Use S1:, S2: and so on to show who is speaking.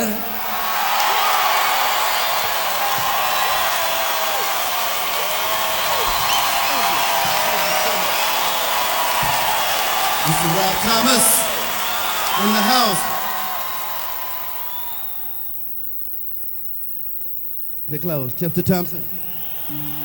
S1: everybody. This is Rob Thomas in the house. They're closed. Chester Thompson.